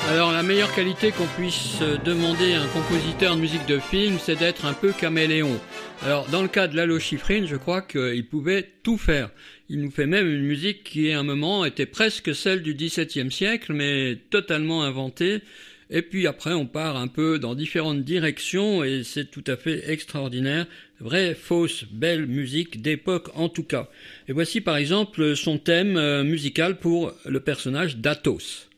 Alors la meilleure qualité qu'on puisse demander à un compositeur de musique de film, c'est d'être un peu caméléon. Alors dans le cas de Lalo Schifrin, je crois qu'il pouvait tout faire. Il nous fait même une musique qui à un moment était presque celle du XVIIe siècle, mais totalement inventée. Et puis après on part un peu dans différentes directions et c'est tout à fait extraordinaire. Vraie, fausse, belle musique d'époque en tout cas. Et voici par exemple son thème musical pour le personnage d'Athos.